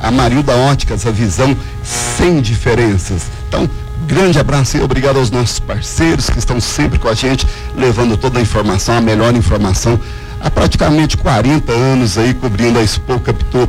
a Marilda Óticas, a visão sem diferenças. Então, grande abraço e obrigado aos nossos parceiros que estão sempre com a gente, levando toda a informação, a melhor informação, há praticamente 40 anos aí, cobrindo a Expo Capitu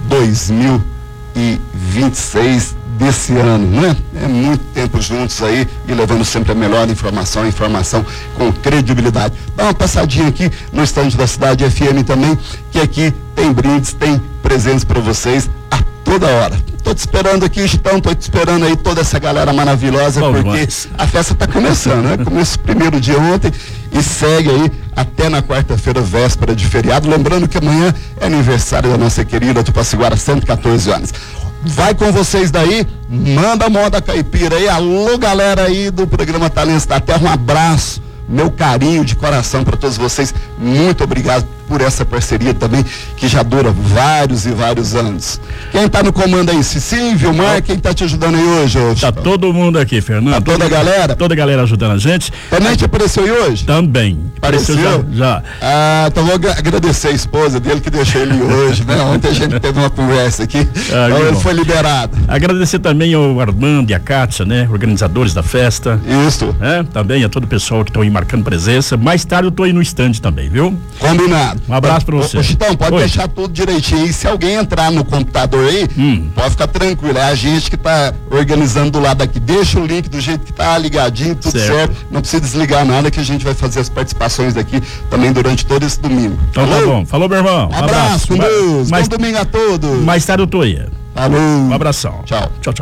2026 desse ano, né? É muito tempo juntos aí e levando sempre a melhor informação, com credibilidade. Dá uma passadinha aqui no estande da Cidade FM também, que aqui tem brindes, tem presentes para vocês a toda hora. Tô te esperando aqui, Chitão, tô te esperando aí toda essa galera maravilhosa, porque a festa tá começando, né? Começou o primeiro dia ontem e segue aí até na quarta-feira, véspera de feriado. Lembrando que amanhã é aniversário da nossa querida Tupaciguara, 114 anos. Vai com vocês daí, manda a moda caipira aí, alô galera aí do programa Talentos da Terra, um abraço, meu carinho de coração para todos vocês, muito obrigado por essa parceria também, que já dura vários e vários anos. Quem tá no comando aí, Cicinho, Vilmar, quem tá te ajudando aí hoje? Tá todo mundo aqui, Fernando. Tá toda a galera? Toda a galera ajudando a gente. Também te apareceu aí hoje? Também. Apareceu? Já. Então vou agradecer a esposa dele que deixou ele hoje, né? Ontem a gente teve uma conversa aqui, então ele foi liberado. Agradecer também ao Armando e a Kátia, né? Organizadores da festa. Isso. Também a todo o pessoal que estão aí marcando presença. Mais tarde eu tô aí no stand também, viu? Combinado. Um abraço pra você. Ô, Chitão, pode deixar tudo direitinho. E se alguém entrar no computador aí, pode ficar tranquilo. É a gente que tá organizando do lado aqui. Deixa o link do jeito que tá ligadinho, tudo certo. Não precisa desligar nada, que a gente vai fazer as participações daqui também durante todo esse domingo. Então tá bom. Falou, meu irmão. Um abraço, com Deus. Bom domingo a todos. Mais tarde eu tô aí. Falou. Um abração. Tchau. Tchau.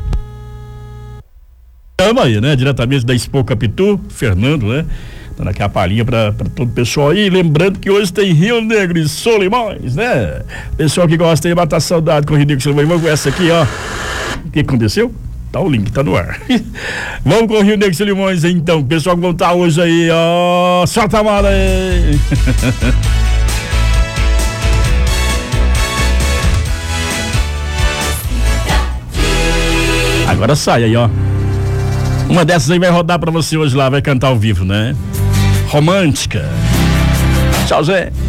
Estamos aí, né? Diretamente da Expo Capitu, Fernando, né? Dando aqui a palhinha para todo o pessoal aí. Lembrando que hoje tem Rio Negro e Solimões, né? Pessoal que gosta de matar saudade com o Rio Negro e Solimões. Vamos com essa aqui, ó. O que aconteceu? Tá o link, tá no ar. Vamos com o Rio Negro e Solimões, então. Pessoal que vão estar hoje aí, ó. Solta a mala aí. Agora sai aí, ó. Uma dessas aí vai rodar pra você hoje lá, vai cantar ao vivo, né? Romântica. Tchau, Zé.